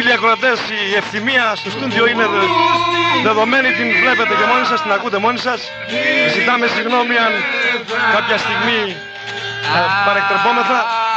Φίλοι ακροατές, η ευθυμία στο στούντιο είναι δεδομένη, την βλέπετε και μόνοι σας, την ακούτε μόνοι σας. Ζητάμε συγγνώμη αν κάποια στιγμή παρεκτρεπόμεθα.